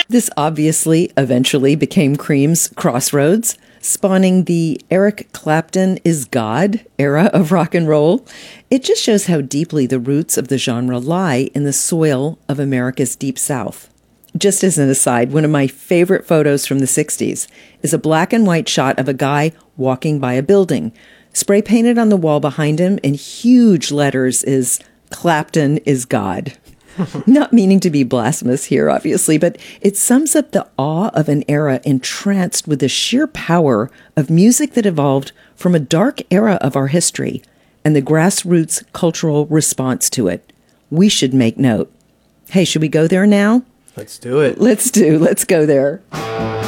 This obviously eventually became Cream's Crossroads, spawning the Eric Clapton is God era of rock and roll. It just shows how deeply the roots of the genre lie in the soil of America's Deep South. Just as an aside, one of my favorite photos from the 60s is a black and white shot of a guy walking by a building. Spray painted on the wall behind him in huge letters is Clapton is God. Not meaning to be blasphemous here, obviously, but it sums up the awe of an era entranced with the sheer power of music that evolved from a dark era of our history and the grassroots cultural response to it. We should make note. Hey, should we go there now? Let's do it. Let's go there.